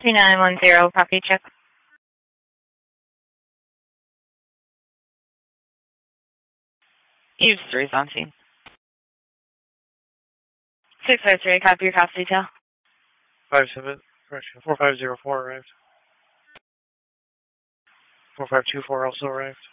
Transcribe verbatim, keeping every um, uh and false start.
three nine one zero, property check. Use three is on scene. six five three, copy your cost detail. five seven, correction, four five zero four arrived. four five two four also arrived.